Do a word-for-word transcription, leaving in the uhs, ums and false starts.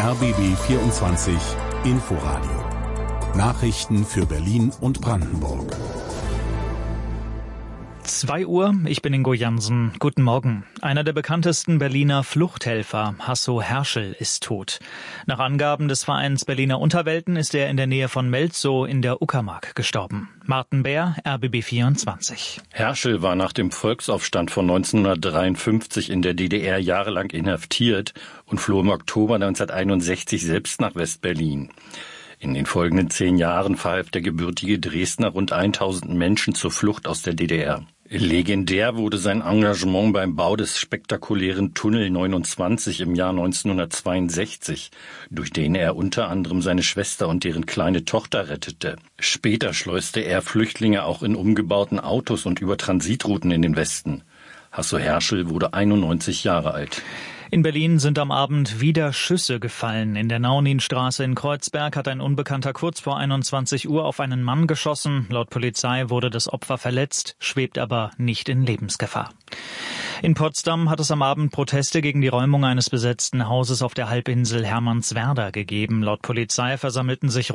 R B B vierundzwanzig Inforadio. Nachrichten für Berlin und Brandenburg. zwei Uhr, ich bin Ingo Jansen. Guten Morgen. Einer der bekanntesten Berliner Fluchthelfer, Hasso Herschel, ist tot. Nach Angaben des Vereins Berliner Unterwelten ist er in der Nähe von Melzow in der Uckermark gestorben. Martin Bär, R B B vierundzwanzig. Herschel war nach dem Volksaufstand von neunzehnhundertdreiundfünfzig in der D D R jahrelang inhaftiert und floh im Oktober neunzehnhunderteinundsechzig selbst nach West-Berlin. In den folgenden zehn Jahren verhalf der gebürtige Dresdner rund tausend Menschen zur Flucht aus der D D R. Legendär wurde sein Engagement beim Bau des spektakulären Tunnel neunundzwanzig im Jahr neunzehnhundertzweiundsechzig, durch den er unter anderem seine Schwester und deren kleine Tochter rettete. Später schleuste er Flüchtlinge auch in umgebauten Autos und über Transitrouten in den Westen. Hasso Herschel wurde einundneunzig Jahre alt. In Berlin sind am Abend wieder Schüsse gefallen. In der Nauninstraße in Kreuzberg hat ein Unbekannter kurz vor einundzwanzig Uhr auf einen Mann geschossen. Laut Polizei wurde das Opfer verletzt, schwebt aber nicht in Lebensgefahr. In Potsdam hat es am Abend Proteste gegen die Räumung eines besetzten Hauses auf der Halbinsel Hermannswerder gegeben. Laut Polizei versammelten sich